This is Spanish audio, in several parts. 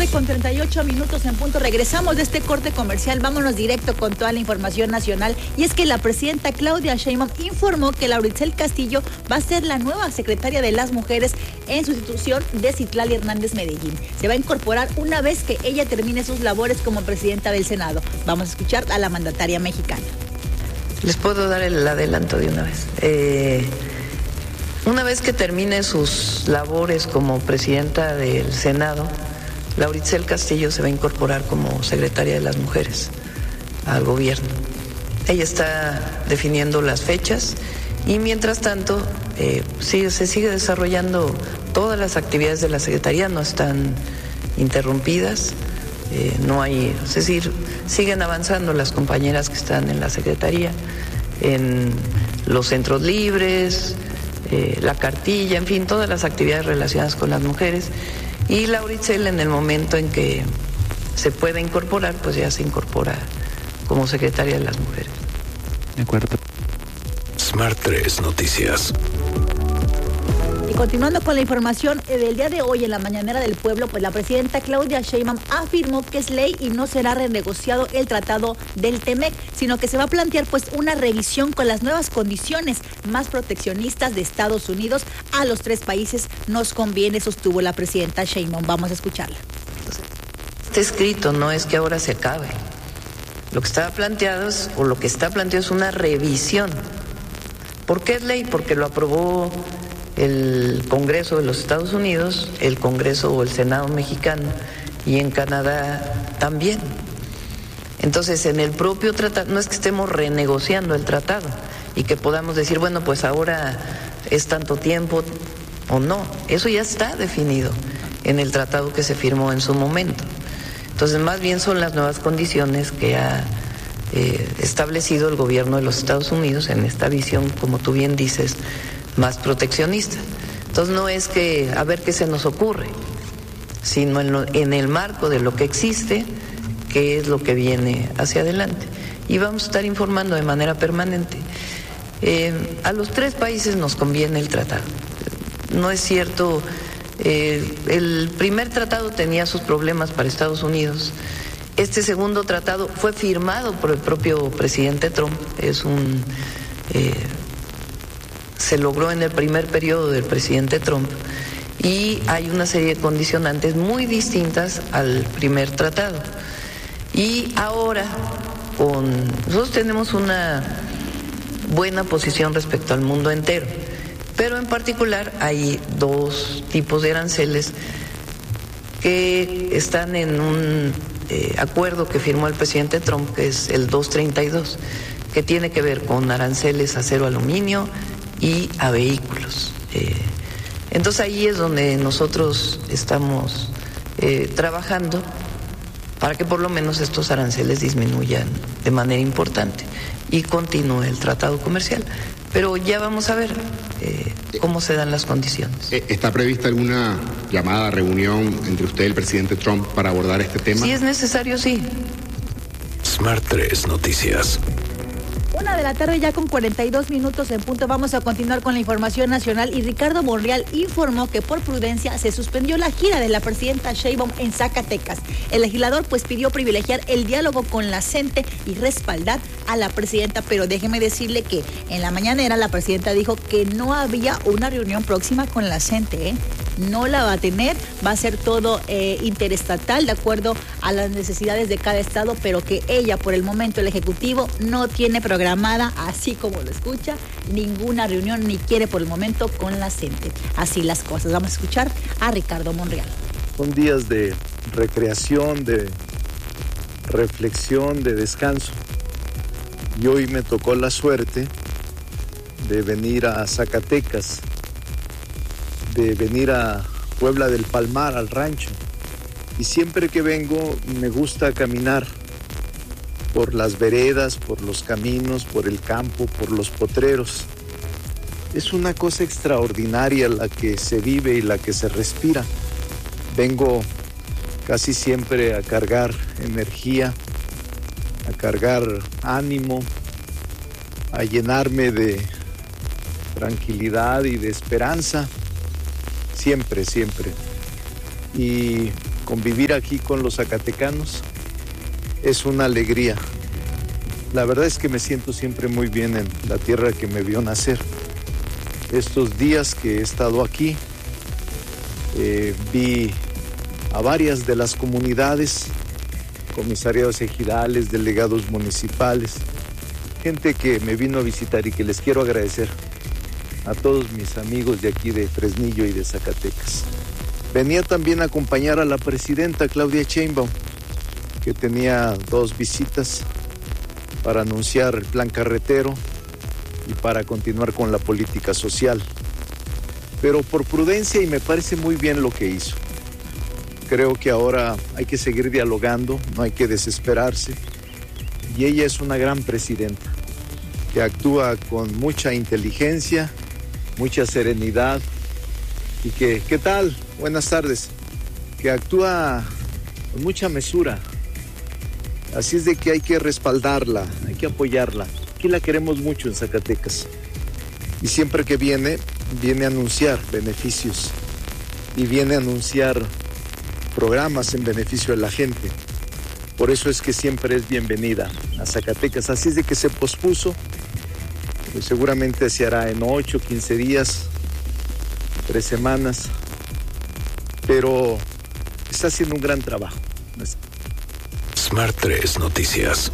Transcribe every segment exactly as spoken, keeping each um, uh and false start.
con treinta y ocho minutos en punto. Regresamos de este corte comercial. Vámonos directo con toda la información nacional. Y es que la presidenta Claudia Sheinbaum informó que Lauricel Castillo va a ser la nueva secretaria de las mujeres en sustitución de Citlali Hernández Medellín. Se va a incorporar una vez que ella termine sus labores como presidenta del Senado. Vamos a escuchar a la mandataria mexicana. Les puedo dar el adelanto de una vez. Eh, una vez que termine sus labores como presidenta del Senado, Lauricel Castillo se va a incorporar como secretaria de las mujeres al gobierno. Ella está definiendo las fechas y mientras tanto eh, sí, se sigue desarrollando todas las actividades de la Secretaría, no están interrumpidas, eh, no hay, es decir, siguen avanzando las compañeras que están en la Secretaría, en los centros libres, eh, la cartilla, en fin, todas las actividades relacionadas con las mujeres. Y Lauricel, en el momento en que se pueda incorporar, pues ya se incorpora como secretaria de las mujeres. De acuerdo. Smart tres Noticias. Y continuando con la información del día de hoy en la mañanera del pueblo, pues la presidenta Claudia Sheinbaum afirmó que es ley y no será renegociado el tratado del T-M E C, sino que se va a plantear pues una revisión con las nuevas condiciones más proteccionistas de Estados Unidos. A los tres países nos conviene, sostuvo la presidenta Sheinbaum. Vamos a escucharla. Está escrito, no es que ahora se acabe. Lo que estaba planteado es, o lo que está planteado es una revisión. ¿Por qué es ley? Porque lo aprobó el Congreso de los Estados Unidos, el Congreso o el Senado mexicano, y en Canadá también. Entonces, en el propio tratado, no es que estemos renegociando el tratado y que podamos decir, bueno, pues ahora es tanto tiempo o no. Eso ya está definido en el tratado que se firmó en su momento. Entonces, más bien son las nuevas condiciones que ha eh, establecido el gobierno de los Estados Unidos en esta visión, como tú bien dices, más proteccionista. Entonces, no es que a ver qué se nos ocurre, sino en, lo, en el marco de lo que existe, qué es lo que viene hacia adelante. Y vamos a estar informando de manera permanente. Eh, a los tres países nos conviene el tratado. No es cierto, eh, el primer tratado tenía sus problemas para Estados Unidos. Este segundo tratado fue firmado por el propio presidente Trump. Es un eh, se logró en el primer periodo del presidente Trump y hay una serie de condicionantes muy distintas al primer tratado. Y ahora, con nosotros tenemos una buena posición respecto al mundo entero, pero en particular hay dos tipos de aranceles que están en un eh, acuerdo que firmó el presidente Trump, que es el doscientos treinta y dos, que tiene que ver con aranceles a acero, aluminio y a vehículos. Eh, entonces ahí es donde nosotros estamos eh, trabajando para que por lo menos estos aranceles disminuyan de manera importante y continúe el tratado comercial. Pero ya vamos a ver eh, cómo se dan las condiciones. ¿Está prevista alguna llamada reunión entre usted y el presidente Trump para abordar este tema? Si es necesario, sí. Smart tres Noticias. Una de la tarde ya con cuarenta y dos minutos en punto. Vamos a continuar con la información nacional y Ricardo Monreal informó que por prudencia se suspendió la gira de la presidenta Sheinbaum en Zacatecas. El legislador pues pidió privilegiar el diálogo con la gente y respaldar a la presidenta, pero déjeme decirle que en la mañanera la presidenta dijo que no había una reunión próxima con la gente, ¿eh? No la va a tener, va a ser todo eh, interestatal de acuerdo a las necesidades de cada estado, pero que ella por el momento, el Ejecutivo, no tiene programada, así como lo escucha, ninguna reunión ni quiere por el momento con la gente. Así las cosas. Vamos a escuchar a Ricardo Monreal. Son días de recreación, de reflexión, de descanso. Y hoy me tocó la suerte de venir a Zacatecas, de venir a Puebla del Palmar, al rancho. Y siempre que vengo me gusta caminar por las veredas, por los caminos, por el campo, por los potreros. Es una cosa extraordinaria la que se vive y la que se respira. Vengo casi siempre a cargar energía, a cargar ánimo, a llenarme de tranquilidad y de esperanza. Siempre, siempre. Y convivir aquí con los zacatecanos es una alegría. La verdad es que me siento siempre muy bien en la tierra que me vio nacer. Estos días que he estado aquí, eh, vi a varias de las comunidades, comisariados ejidales, delegados municipales, gente que me vino a visitar y que les quiero agradecer a todos mis amigos de aquí de Fresnillo y de Zacatecas. Venía también a acompañar a la presidenta Claudia Sheinbaum, que tenía dos visitas para anunciar el plan carretero y para continuar con la política social. Pero por prudencia, y me parece muy bien lo que hizo. Creo que ahora hay que seguir dialogando, no hay que desesperarse. Y ella es una gran presidenta, que actúa con mucha inteligencia, mucha serenidad, y que, ¿qué tal? Buenas tardes. Que actúa con mucha mesura. Así es de que hay que respaldarla, hay que apoyarla. Aquí la queremos mucho en Zacatecas. Y siempre que viene, viene a anunciar beneficios y viene a anunciar programas en beneficio de la gente. Por eso es que siempre es bienvenida a Zacatecas. Así es de que se pospuso, pues seguramente se hará en ocho, quince días, tres semanas, pero está haciendo un gran trabajo. Smart tres Noticias.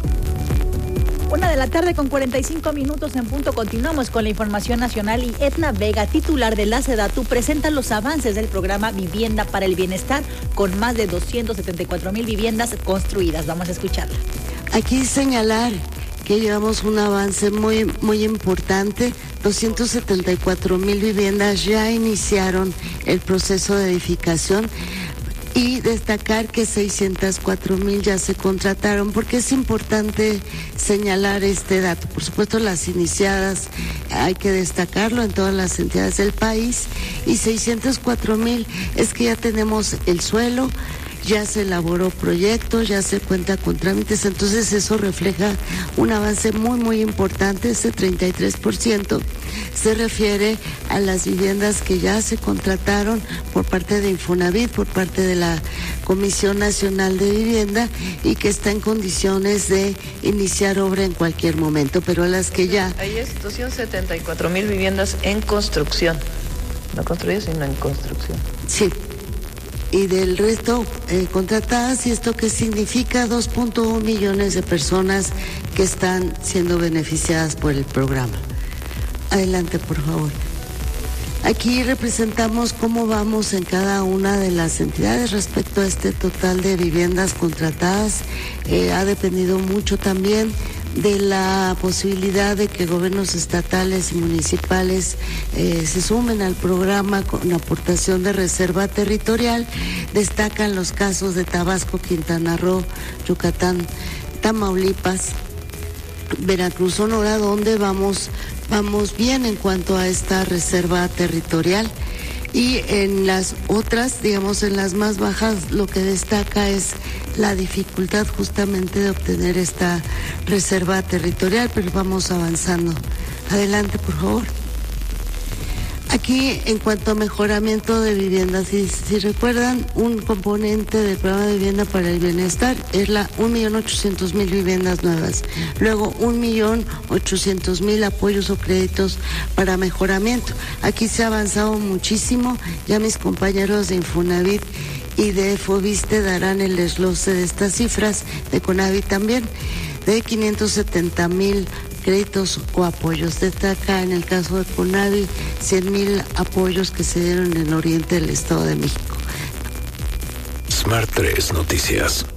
Una de la tarde con cuarenta y cinco minutos en punto. Continuamos con la información nacional y Edna Vega, titular de la SEDATU, presenta los avances del programa Vivienda para el Bienestar con más de doscientas setenta y cuatro mil viviendas construidas. Vamos a escucharla. Aquí señalar que llevamos un avance muy, muy importante. doscientas setenta y cuatro mil viviendas ya iniciaron el proceso de edificación. Y destacar que seiscientas cuatro mil ya se contrataron, porque es importante señalar este dato. Por supuesto, las iniciadas hay que destacarlo en todas las entidades del país, y seiscientas cuatro mil es que ya tenemos el suelo, ya se elaboró proyectos, ya se cuenta con trámites, entonces eso refleja un avance muy, muy importante. Ese treinta y tres por ciento se refiere a las viviendas que ya se contrataron por parte de Infonavit, por parte de la Comisión Nacional de Vivienda, y que está en condiciones de iniciar obra en cualquier momento, pero las que ya... Ahí es doscientas setenta y cuatro mil viviendas en construcción, no construidas, sino en construcción. Sí. Y del resto eh, contratadas, y esto que significa dos punto uno millones de personas que están siendo beneficiadas por el programa. Adelante, por favor. Aquí representamos cómo vamos en cada una de las entidades respecto a este total de viviendas contratadas. Eh, ha dependido mucho también de la posibilidad de que gobiernos estatales y municipales eh, se sumen al programa con aportación de reserva territorial. Destacan los casos de Tabasco, Quintana Roo, Yucatán, Tamaulipas, Veracruz, Sonora, donde vamos, vamos bien en cuanto a esta reserva territorial. Y en las otras, digamos en las más bajas, lo que destaca es la dificultad justamente de obtener esta reserva territorial, pero vamos avanzando. Adelante, por favor. Aquí, en cuanto a mejoramiento de viviendas, si, si recuerdan, un componente del programa de vivienda para el bienestar es la un millón ochocientos mil viviendas nuevas. Luego, un millón ochocientos mil apoyos o créditos para mejoramiento. Aquí se ha avanzado muchísimo. Ya mis compañeros de Infonavit y de Foviste darán el desglose de estas cifras, de Conavit también, de quinientos setenta mil créditos o apoyos. Destaca en el caso de Conavit cien mil apoyos que se dieron en el oriente del Estado de México. Smart tres Noticias.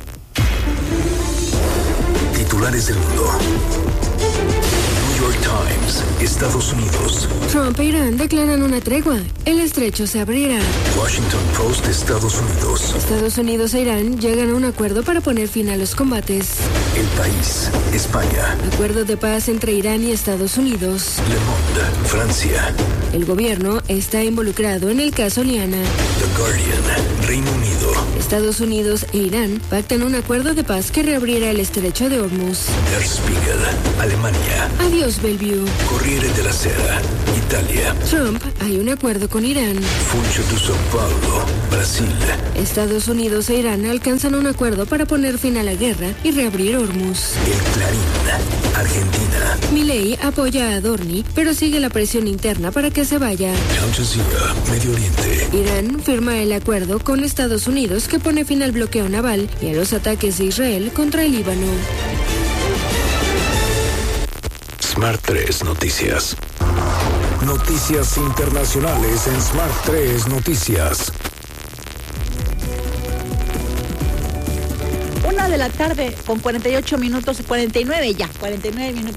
Titulares del mundo. New York Times, Estados Unidos. Trump e Irán declaran una tregua. El estrecho se abrirá. Washington Post, Estados Unidos. Estados Unidos e Irán llegan a un acuerdo para poner fin a los combates. El País, España. Acuerdo de paz entre Irán y Estados Unidos. Le Monde, Francia. El gobierno está involucrado en el caso Liana. The Guardian, Reino Unido. Estados Unidos e Irán pactan un acuerdo de paz que reabrirá el estrecho de Hormuz. Der Spiegel, Alemania. Adiós, Bellevue. Corriere della Sera, Italia. Trump, hay un acuerdo con Irán. Funcho de São Paulo, Brasil. Estados Unidos e Irán alcanzan un acuerdo para poner fin a la guerra y reabrir Hormuz. El Clarín, Argentina. Milei apoya a Adorni, pero sigue la presión interna para que se vaya. Al Jazeera, Medio Oriente. Irán firma el acuerdo con Estados Unidos que pone fin al bloqueo naval y a los ataques de Israel contra el Líbano. Smart tres Noticias. Noticias internacionales en Smart tres Noticias. Una de la tarde con cuarenta y ocho minutos, cuarenta y nueve ya, cuarenta y nueve minutos.